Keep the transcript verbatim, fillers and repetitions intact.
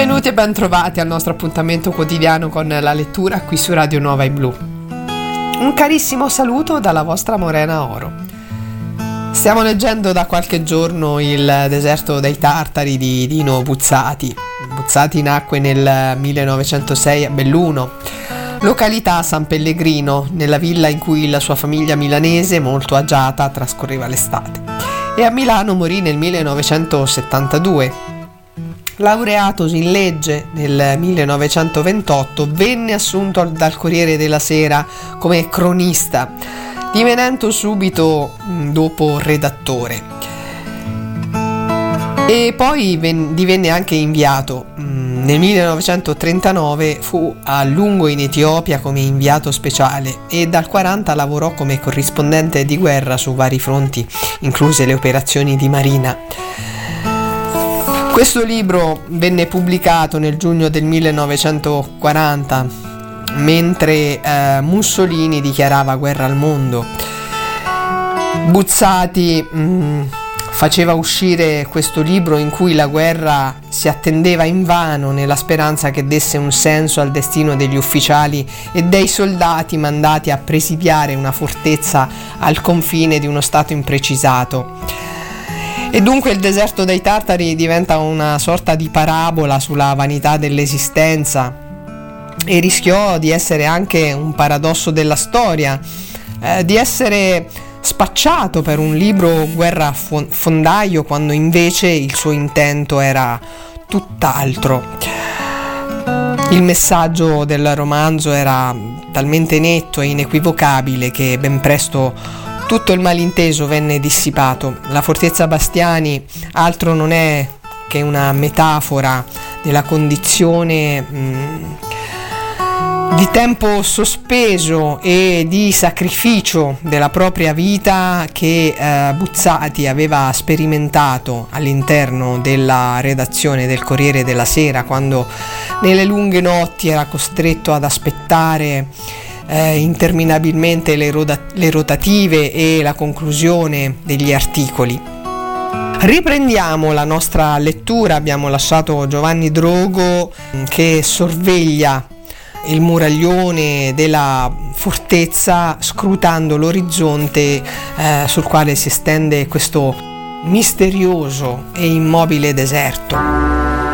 Benvenuti e ben trovati al nostro appuntamento quotidiano con la lettura qui su Radio Nova in Blu. Un carissimo saluto dalla vostra Morena Oro. Stiamo leggendo da qualche giorno Il deserto dei Tartari di Dino Buzzati. Buzzati nacque nel millenovecentosei a Belluno, località San Pellegrino, nella villa in cui la sua famiglia milanese, molto agiata, trascorreva l'estate. E a Milano morì nel millenovecentosettantadue. Laureatosi in legge nel millenovecentoventotto, venne assunto dal Corriere della Sera come cronista, divenendo subito dopo redattore. E poi ven- divenne anche inviato. Nel millenovecentotrentanove fu a lungo in Etiopia come inviato speciale e dal quaranta lavorò come corrispondente di guerra su vari fronti, incluse le operazioni di Marina. Questo libro venne pubblicato nel giugno del millenovecentoquaranta, mentre eh, Mussolini dichiarava guerra al mondo. Buzzati mh, faceva uscire questo libro in cui la guerra si attendeva invano nella speranza che desse un senso al destino degli ufficiali e dei soldati mandati a presidiare una fortezza al confine di uno stato imprecisato. E dunque Il deserto dei Tartari diventa una sorta di parabola sulla vanità dell'esistenza e rischiò di essere anche un paradosso della storia, eh, di essere spacciato per un libro guerra fondaio quando invece il suo intento era tutt'altro. Il messaggio del romanzo era talmente netto e inequivocabile che ben presto tutto il malinteso venne dissipato. La fortezza Bastiani altro non è che una metafora della condizione mh, di tempo sospeso e di sacrificio della propria vita che eh, Buzzati aveva sperimentato all'interno della redazione del Corriere della Sera, quando nelle lunghe notti era costretto ad aspettare Eh, interminabilmente le, roda- le rotative e la conclusione degli articoli. Riprendiamo la nostra lettura. Abbiamo lasciato Giovanni Drogo che sorveglia il muraglione della fortezza scrutando l'orizzonte eh, sul quale si estende questo misterioso e immobile deserto.